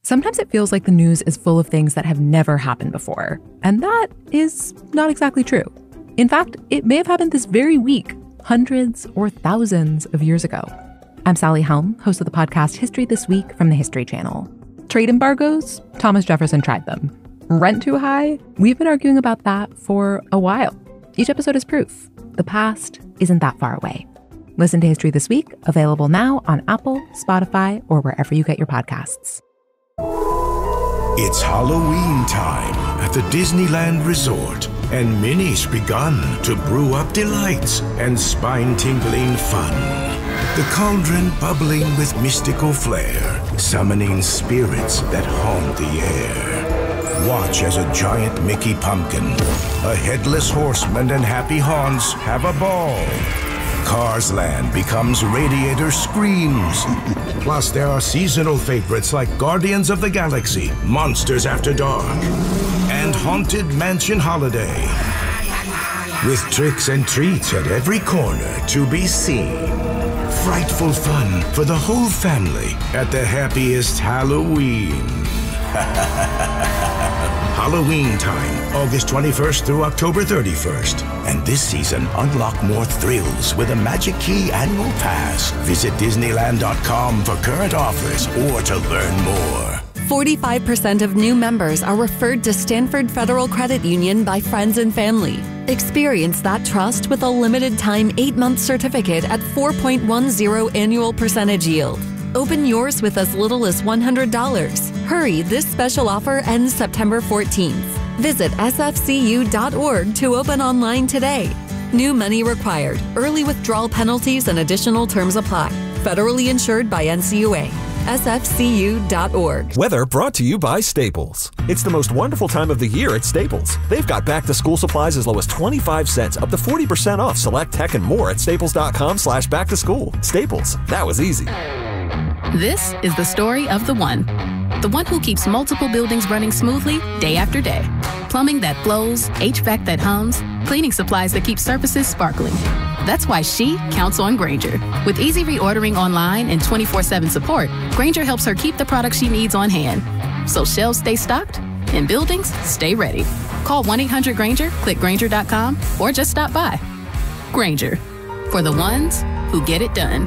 Sometimes it feels like the news is full of things that have never happened before, and that is not exactly true. In fact, it may have happened this very week, hundreds or thousands of years ago. I'm Sally Helm, host of the podcast History This Week from the History Channel. Trade embargoes? Thomas Jefferson tried them. Rent too high? We've been arguing about that for a while. Each episode is proof. The past isn't that far away. Listen to History This Week, available now on Apple, Spotify, or wherever you get your podcasts. It's Halloween time at the Disneyland Resort, and Minnie's begun to brew up delights and spine-tingling fun. The cauldron bubbling with mystical flair, summoning spirits that haunt the air. Watch as a giant Mickey pumpkin, a headless horseman, and happy Haunts have a ball. Cars Land becomes Radiator Screams. Plus, there are seasonal favorites like Guardians of the Galaxy, Monsters After Dark, and Haunted Mansion Holiday. With tricks and treats at every corner to be seen. Frightful fun for the whole family at the happiest Halloween. Halloween time, August 21st through October 31st. And this season, unlock more thrills with a Magic Key annual pass. Visit Disneyland.com for current offers or to learn more. 45% of new members are referred to Stanford Federal Credit Union by friends and family. Experience that trust with a limited-time 8-month certificate at 4.10 annual percentage yield. Open yours with as little as $100. Hurry, this special offer ends September 14th. Visit sfcu.org to open online today. New money required. Early withdrawal penalties and additional terms apply. Federally insured by NCUA. sfcu.org. Weather brought to you by Staples. It's the most wonderful time of the year at Staples. They've got back-to-school supplies as low as 25 cents, up to 40% off select tech and more at staples.com/back-to-school. Staples. That was easy. This is the story of the one who keeps multiple buildings running smoothly day after day. Plumbing that flows, HVAC that hums, cleaning supplies that keep surfaces sparkling. That's why she counts on Grainger. With easy reordering online and 24/7 support, Grainger helps her keep the products she needs on hand. So shelves stay stocked and buildings stay ready. Call 1-800-GRAINGER, click Grainger.com, or just stop by. Grainger, for the ones who get it done.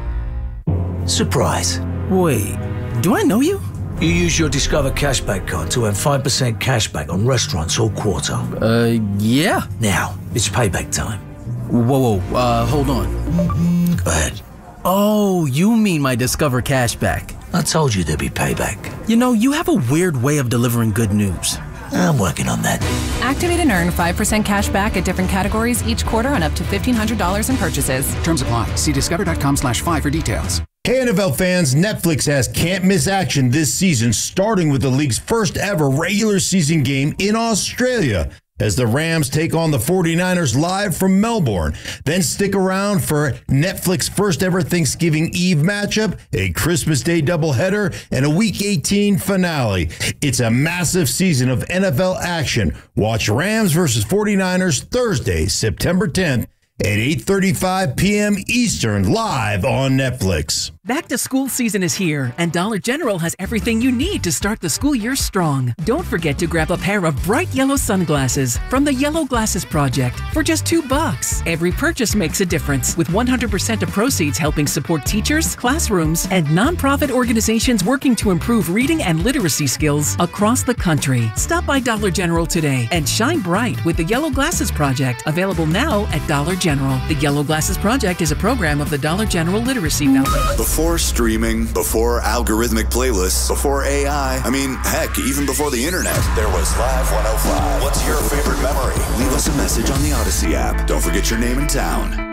Surprise. Wait, do I know you? You use your Discover Cashback card to earn 5% cashback on restaurants all quarter. Yeah. Now, it's payback time. Whoa, hold on. Go ahead. Oh, you mean my Discover Cashback. I told you there'd be payback. You know, you have a weird way of delivering good news. I'm working on that. Activate and earn 5% cash back at different categories each quarter on up to $1,500 in purchases. Terms apply. See discover.com/5 for details. Hey, NFL fans, Netflix has can't miss action this season, starting with the league's first ever regular season game in Australia, as the Rams take on the 49ers live from Melbourne. Then stick around for Netflix's first ever Thanksgiving Eve matchup, a Christmas Day doubleheader, and a Week 18 finale. It's a massive season of NFL action. Watch Rams versus 49ers Thursday, September 10th at 8:35 p.m. Eastern, live on Netflix. Back to school season is here, and Dollar General has everything you need to start the school year strong. Don't forget to grab a pair of bright yellow sunglasses from the Yellow Glasses Project for just $2. Every purchase makes a difference, with 100% of proceeds helping support teachers, classrooms, and nonprofit organizations working to improve reading and literacy skills across the country. Stop by Dollar General today and shine bright with the Yellow Glasses Project, available now at Dollar General. The Yellow Glasses Project is a program of the Dollar General Literacy Foundation. Before streaming, before algorithmic playlists, before AI, heck, even before the internet, there was Live 105. What's your favorite memory? Leave us a message on the Odyssey app. Don't forget your name and town.